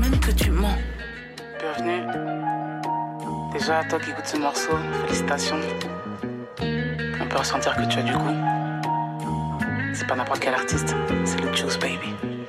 même que tu mens. Bienvenue. Déjà, toi qui écoutes ce morceau, félicitations. On peut ressentir que tu as du goût. C'est pas n'importe quel artiste, c'est le Juice Baby.